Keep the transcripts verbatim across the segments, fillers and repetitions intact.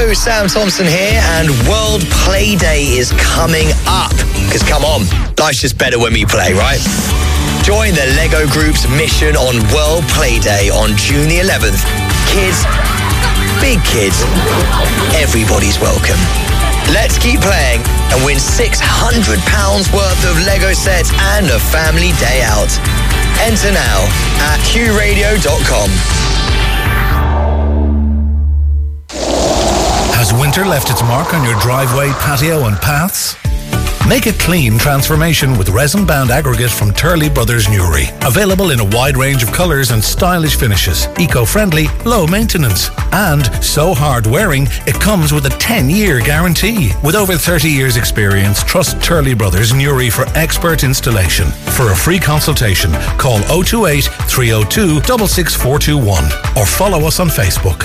Hello, Sam Thompson here, and World Play Day is coming up. Because come on, life's just better when we play, right? Join the Lego Group's mission on World Play Day on June the eleventh. Kids, big kids, everybody's welcome. Let's keep playing and win six hundred pounds worth of Lego sets and a family day out. Enter now at q radio dot com. Has winter left its mark on your driveway, patio and paths? Make a clean transformation with resin-bound aggregate from Turley Brothers Newry. Available in a wide range of colours and stylish finishes. Eco-friendly, low maintenance. And so hard-wearing, it comes with a ten-year guarantee. With over thirty years experience, trust Turley Brothers Newry for expert installation. For a free consultation, call oh two eight, three oh two, six six four two one or follow us on Facebook.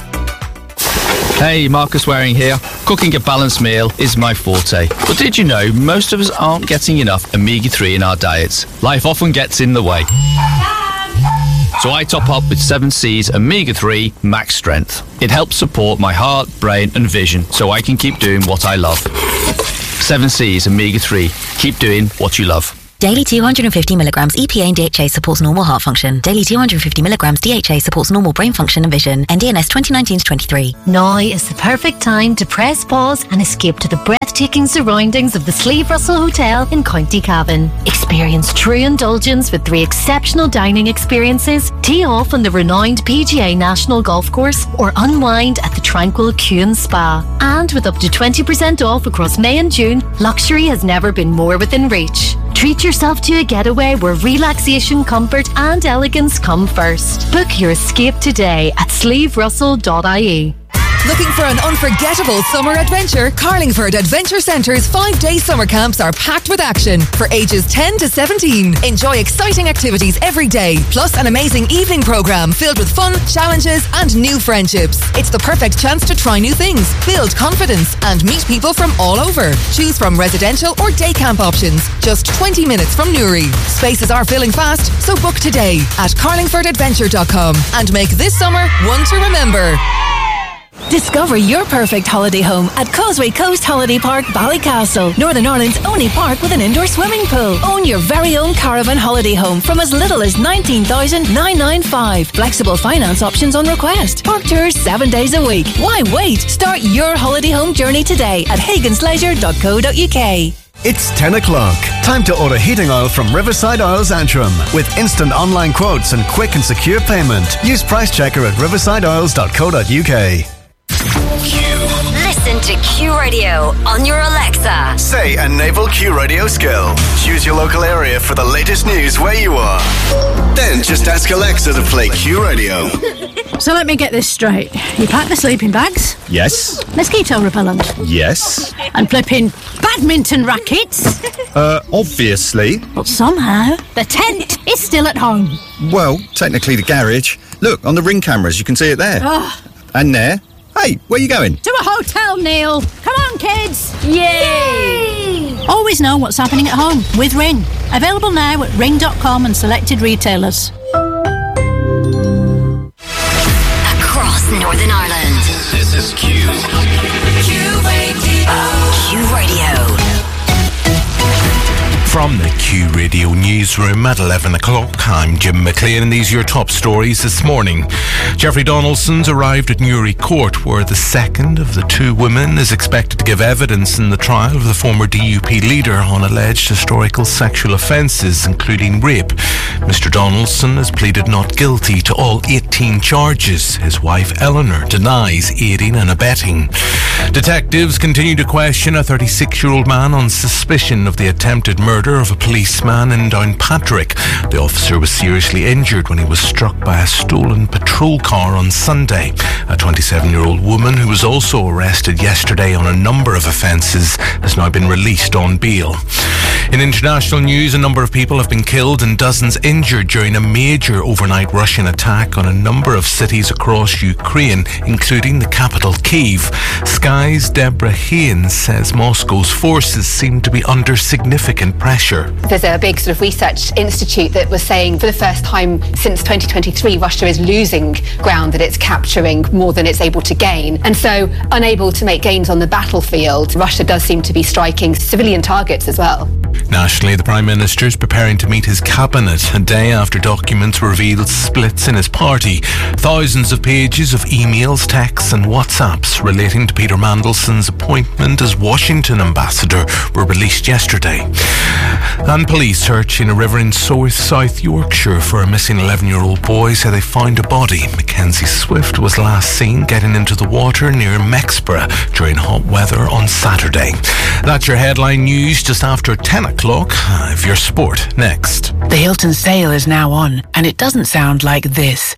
Hey, Marcus Waring here. Cooking a balanced meal is my forte. But did you know most of us aren't getting enough omega three in our diets? Life often gets in the way. So I top up with seven C's omega three Max Strength. It helps support my heart, brain and vision so I can keep doing what I love. seven C's omega three. Keep doing what you love. Daily two hundred fifty milligrams E P A and D H A supports normal heart function. Daily two hundred fifty milligrams D H A supports normal brain function and vision. N D N S twenty nineteen to twenty-three. Now is the perfect time to press pause and escape to the breathtaking surroundings of the Slieve Russell Hotel in County Cavan. Experience true indulgence with three exceptional dining experiences, tee off on the renowned P G A National Golf Course, or unwind at the tranquil Kew Spa. And with up to twenty percent off across May and June, luxury has never been more within reach. Treat yourself to a getaway where relaxation, comfort and elegance come first. Book your escape today at sleeve russell dot I E. Looking for an unforgettable summer adventure? Carlingford Adventure Centre's five-day summer camps are packed with action for ages ten to seventeen. Enjoy exciting activities every day, plus an amazing evening programme filled with fun, challenges and new friendships. It's the perfect chance to try new things, build confidence and meet people from all over. Choose from residential or day camp options, just twenty minutes from Newry. Spaces are filling fast, so book today at carlingford adventure dot com and make this summer one to remember. Discover your perfect holiday home at Causeway Coast Holiday Park, Ballycastle, Northern Ireland's only park with an indoor swimming pool. Own your very own caravan holiday home from as little as nineteen thousand nine hundred ninety-five. Flexible finance options on request. Park tours seven days a week. Why wait? Start your holiday home journey today at hagans leisure dot co dot uk. It's ten o'clock. Time to order heating oil from Riverside Oils Antrim with instant online quotes and quick and secure payment. Use Price Checker at riverside oils dot co dot uk. Listen to Q Radio on your Alexa. Say a naval Q Radio skill. Choose your local area for the latest news where you are. Then just ask Alexa to play Q Radio. So let me get this straight. You pack the sleeping bags? Yes. Mosquito repellent? Yes. And flipping badminton rackets? Uh, obviously. But somehow the tent is still at home. Well, technically the garage. Look, on the ring cameras, you can see it there. Oh. And there. Hey, where are you going? To a hotel, Neil. Come on, kids. Yay! Yay! Always know what's happening at home with Ring. Available now at ring dot com and selected retailers. Across Northern Ireland. This is Q. Q Radio. Q Radio. From the Q Radio newsroom at eleven o'clock, I'm Jim McLean and these are your top stories this morning. Jeffrey Donaldson's arrived at Newry Court, where the second of the two women is expected to give evidence in the trial of the former D U P leader on alleged historical sexual offences, including rape. Mister Donaldson has pleaded not guilty to all eighteen charges. His wife Eleanor denies aiding and abetting. Detectives continue to question a thirty-six-year-old man on suspicion of the attempted murder of a policeman in Downpatrick. The officer was seriously injured when he was struck by a stolen patrol car on Sunday. A twenty-seven-year-old woman who was also arrested yesterday on a number of offences has now been released on bail. In international news, a number of people have been killed and dozens injured during a major overnight Russian attack on a number of cities across Ukraine, including the capital Kyiv. Sky's Deborah Haynes says Moscow's forces seem to be under significant pressure. There's a big sort of research institute that was saying for the first time since twenty twenty-three, Russia is losing ground that it's capturing more than it's able to gain. And so, unable to make gains on the battlefield, Russia does seem to be striking civilian targets as well. Nationally, the Prime Minister is preparing to meet his cabinet a day after documents revealed splits in his party. Thousands of pages of emails, texts and WhatsApps relating to Peter Mandelson's appointment as Washington ambassador were released yesterday. And police searching a river in South, South Yorkshire for a missing eleven-year-old boy say they found a body. Mackenzie Swift was last seen getting into the water near Mexborough during hot weather on Saturday. That's your headline news just after ten o'clock. Have your sport next. The Hilton sale is now on, and it doesn't sound like this.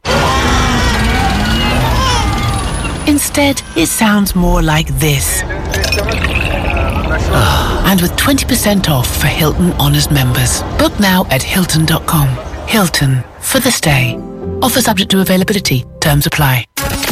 Instead, it sounds more like this. And with twenty percent off for Hilton Honors members. Book now at Hilton dot com. Hilton, for the stay. Offer subject to availability. Terms apply.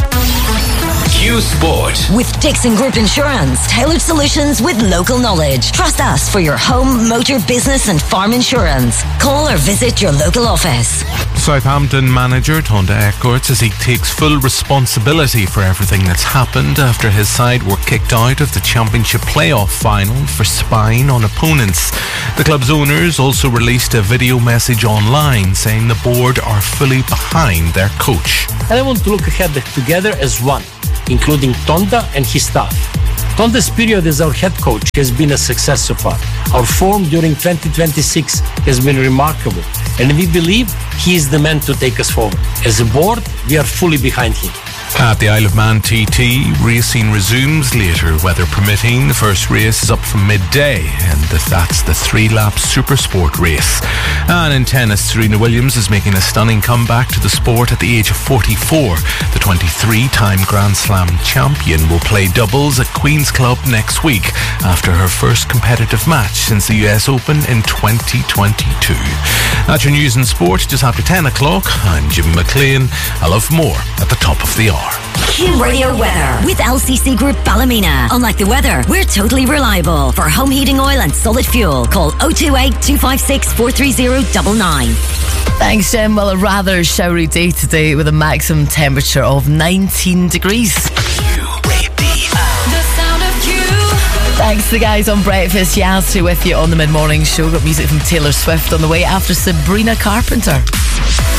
Q Sport. With Dixon Group Insurance, tailored solutions with local knowledge. Trust us for your home, motor, business and farm insurance. Call or visit your local office. Southampton manager Tonda Eckert says he takes full responsibility for everything that's happened after his side were kicked out of the Championship playoff final for spying on opponents. The club's owners also released a video message online saying the board are fully behind their coach. And I want to look ahead together as one, including Tonda and his staff. Tonda's period as our head coach has been a success so far. Our form during twenty twenty-six has been remarkable, and we believe he is the man to take us forward. As a board, we are fully behind him. At the Isle of Man T T, racing resumes later, weather permitting. The first race is up from midday, and that's the three-lap Super Sport race. And in tennis, Serena Williams is making a stunning comeback to the sport at the age of forty-four. The twenty-three-time Grand Slam champion will play doubles at Queen's Club next week after her first competitive match since the U S Open in twenty twenty-two. That's your news and sport just after ten o'clock. I'm Jim McLean. I'll have more at the top of the hour. Q Radio weather with L C C Group Ballymena. Unlike the weather, we're totally reliable. For home heating oil and solid fuel, call oh two eight, two five six, four three zero nine nine. Thanks, Jem. Well, a rather showery day today with a maximum temperature of nineteen degrees. Thanks to the guys on Breakfast. Yazoo with you on the mid-morning show. Got music from Taylor Swift on the way after Sabrina Carpenter.